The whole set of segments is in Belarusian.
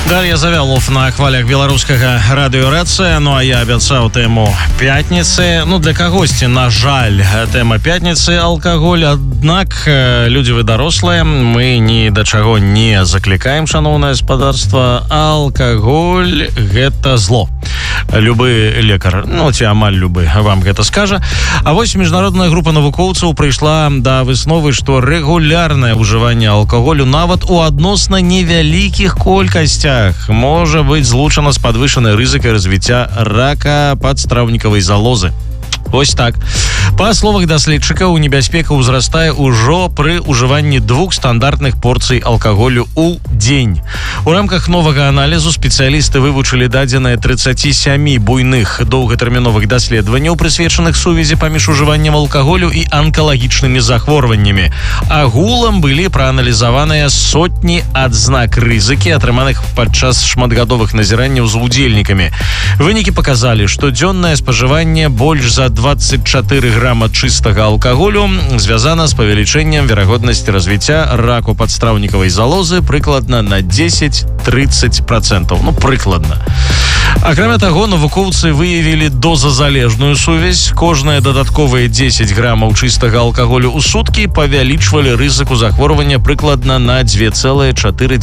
Дар'я Завялов на хвалях беларускага радыёрацыя. Ну а я абяцаў тэму пятніцы. Ну для кагосьці, на жаль, тэма пятніцы алкаголь. Аднак людзі вы дарослыя, мы ні да чаго не заклікаем, шаноўнае гаспадарства. Алкаголь гэта зло. Любы лекар, ну ці амаль любы, вам гэта скажа. А вось міжнародная група навукоўцаў прыйшла да высновы, што рэгулярнае ўжыванне алкаголю нават у адносна невялікіх колькасцях можа быць злучана з падвышанай рызыкай развіцця рака падстраўнікавай залозы. Вось так. Па словах даследчыкаў, небяспека ўзрастае ўжо пры ўжыванні 2 стандартных порцый алкаголю ў дзень. У рамках новага аналізу спецыялісты вывучылі дадзеныя 37 буйных доўгатэрміновых даследаванняў, прысвечаных сувязі паміж ужываннем алкаголю і анкалагічнымі захворваннямі. Агулам былі прааналізаваныя сотні адзнак рызыкі, атрыманых падчас шматгадовых назіранняў з удзельнікамі. Вынікі паказалі, што дзённае спажыванне больш за 24 грамма чыстага алкаголю звязана з павелічэннем верагоднасці развіцця раку падстраўнікавай залозы прыкладна на 10-30%. Ну, прыкладна. Акрамя таго, навукоўцы выявілі дозазалежную сувязь. Кожныя дадатковыя 10 граммаў чыстага алкаголю ў суткі павялічвалі рызыку захворвання прыкладна на 2,4%.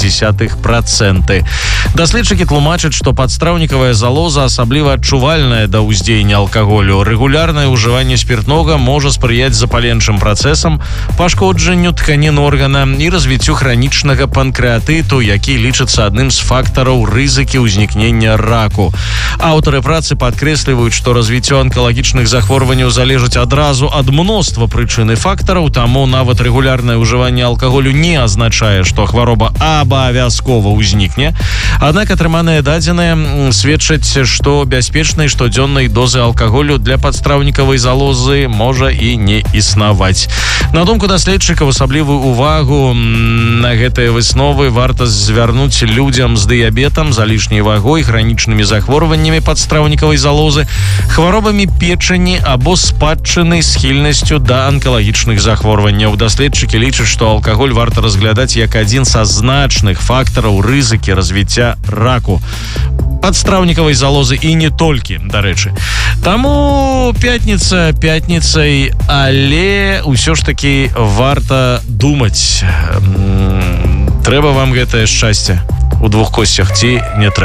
Даследчыкі тлумачаць, што падстраўнікавая залоза асабліва адчувальная да ўздзеяння алкаголю. Рэгулярнае ўжыванне спиртнога можа спрыяць запаленчым працэсам, пашкоджанню тканін органа і развіццю хранічнага панкрэатыту, які лічыцца адным з фактараў рызыкі ўзнікнення раку. Аўтары працы падкрэсліваюць, што развіццё анкалагічных захворванняў залежыць адразу ад мноства прычын і фактараў, таму нават рэгулярнае ўжыванне алкаголю не азначае, што хвароба абавязкова ўзнікне. Аднак атрыманыя дадзеныя сведчаць, што бяспечнай штодзённай дозы алкаголю для падстраўнікавай залозы можа і не існаваць. На думку даследчыкаў, асаблівую увагу на гэтыя высновы варта звярнуць людзям з дыябетам, залішняй вагой, хранічнымі захворваннямі падстраўнікавай залозы, хваробамі печані або спадчыннай схільнасцю да анкалагічных захворванняў. Даследчыкі лічаць, што алкаголь варта разглядаць як адзін са значных фактараў рызыкі развіцця раку падстраўнікавай залозы і не толькі, дарэчы. Таму пятніца пятніцай, але ўсё ж такі варта думаць, трэба вам гэтае шчасце у двух косцях ці не трэба.